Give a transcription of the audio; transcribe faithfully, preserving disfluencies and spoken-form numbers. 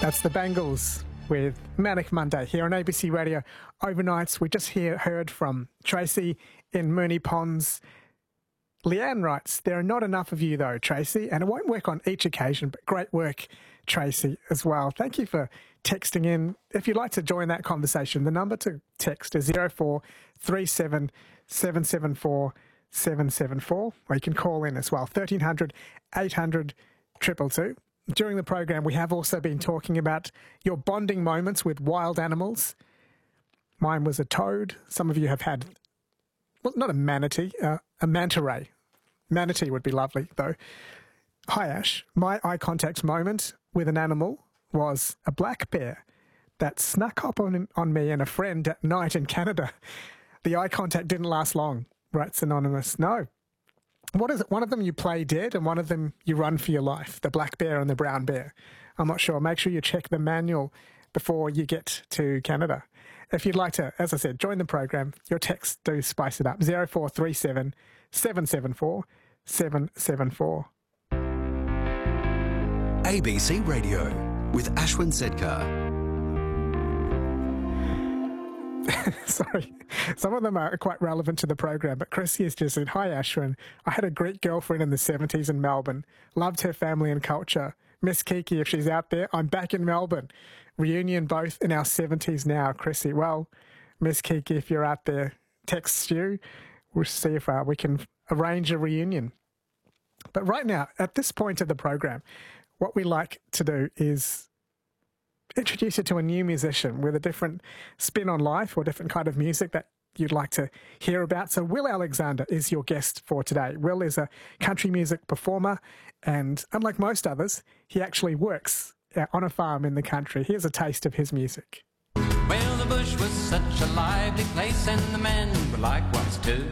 That's the Bangles with Manic Monday here on A B C Radio Overnights. We just hear, heard from Tracy in Moonee Ponds. Leanne writes, there are not enough of you though, Tracy, and it won't work on each occasion, but great work, Tracy, as well. Thank you for texting in. If you'd like to join that conversation, the number to text is zero four three seven seven seven four seven seven four, or you can call in as well, thirteen hundred eight hundred two two two. During the program, we have also been talking about your bonding moments with wild animals. Mine was a toad. Some of you have had, well, not a manatee, uh, a manta ray. Manatee would be lovely, though. Hi, Ash. My eye contact moment with an animal was a black bear that snuck up on, on me and a friend at night in Canada. The eye contact didn't last long, writes Anonymous. No. What is it? One of them you play dead and one of them you run for your life, the black bear and the brown bear. I'm not sure. Make sure you check the manual before you get to Canada. If you'd like to, as I said, join the program, your texts do spice it up. zero four three seven seven seven four seven seven four. A B C Radio with Ashwin Sedkar. Sorry, some of them are quite relevant to the program, but Chrissy has just said, hi Ashwin, I had a Greek girlfriend in the seventies in Melbourne, loved her family and culture. Miss Kiki, if she's out there, I'm back in Melbourne. Reunion both in our seventies now, Chrissy. Well, Miss Kiki, if you're out there, text you. We'll see if uh, we can arrange a reunion. But right now, at this point of the program, what we like to do is introduce you to a new musician with a different spin on life or different kind of music that you'd like to hear about. So Will Alexander is your guest for today. Will is a country music performer, and unlike most others, he actually works on a farm in the country. Here's a taste of his music. Well, the bush was such a lively place, and the men were likewise too.